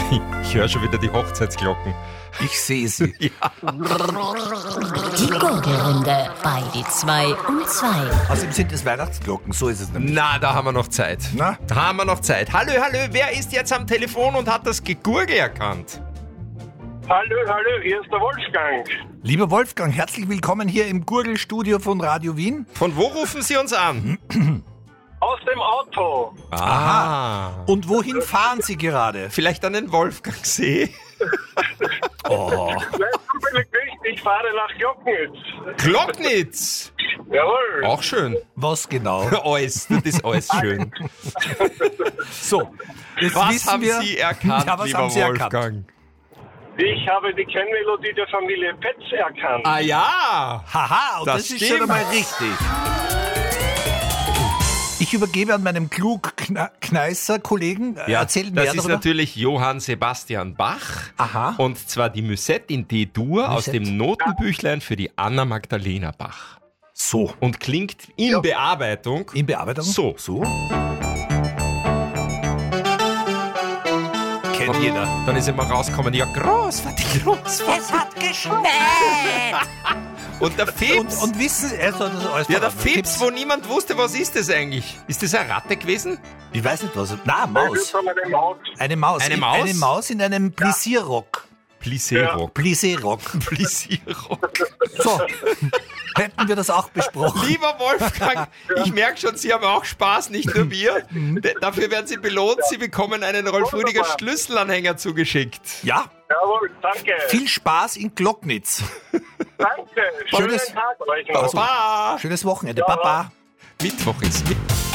Ich höre schon wieder die Hochzeitsglocken. Ich sehe sie. Ja. Die Gurgelrunde bei die 2 und 2. Außerdem sind es Weihnachtsglocken, so ist es nämlich. Na, da haben wir noch Zeit. Na? Da haben wir noch Zeit. Hallo, wer ist jetzt am Telefon und hat das Gegurgel erkannt? Hallo, hier ist der Wolfgang. Lieber Wolfgang, herzlich willkommen hier im Gurgelstudio von Radio Wien. Von wo rufen Sie uns an? Aus dem Auto. Aha. Und wohin fahren Sie gerade? Vielleicht an den Wolfgangsee? Oh, Nein, zufällig nicht, ich fahre nach Glocknitz. Glocknitz! Jawohl. Auch schön. was genau? Alles, das ist alles schön. So, jetzt Was wissen haben wir, Sie erkannt, Ja, was lieber haben Sie Wolfgang? erkannt? Ich habe die Kennmelodie der Familie Petz erkannt. Ah ja! Haha, und das ist stimmt. schon einmal richtig. Ich übergebe an meinem Klug-Kneißer-Kollegen. Erzählen das mehr ist darüber. natürlich Johann Sebastian Bach. Aha. Und zwar die Musette in D-Dur aus Musette. dem Notenbüchlein für die Anna Magdalena Bach. So, Und klingt in Bearbeitung in Bearbeitung? so. Kennt jeder. Dann ist immer rausgekommen, ja, Großvater. Es hat geschneit. Und der Fips. Und wissen Sie, also das alles ja, der verraten. Fips, wo niemand wusste, was ist das eigentlich? Ist das eine Ratte gewesen? Ich weiß nicht was. Na, Das Maus. ist von einem Maus. Eine Maus. Eine Maus? Eine Maus in einem Plissierrock. Plissé-Rock. Plissierrock. Plissé-Rock. So, hätten wir das auch besprochen. Lieber Wolfgang, ich merke schon, Sie haben auch Spaß, nicht nur wir. Dafür werden Sie belohnt. Sie bekommen einen Rolf Rüdiger Schlüsselanhänger zugeschickt. Ja, Jawohl, danke. viel Spaß in Glocknitz. Danke. Schönen Schönes- Tag euch noch. Baba. Schönes Wochenende. Ja. Baba. Mittwoch ist Mittwoch.